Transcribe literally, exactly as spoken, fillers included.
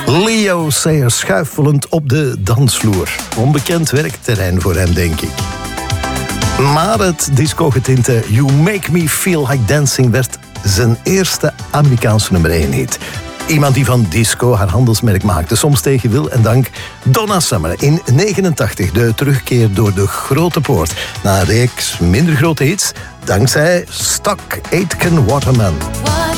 Leo Sayer schuifelend op de dansvloer. Onbekend werkterrein voor hem, denk ik. Maar het disco-getinte You Make Me Feel Like Dancing werd zijn eerste Amerikaanse nummer één hit. Iemand die van disco haar handelsmerk maakte, soms tegen wil en dank. Donna Summer in negenentachtig, de terugkeer door de grote poort. Na een reeks minder grote hits, dankzij Stock Aitken Waterman.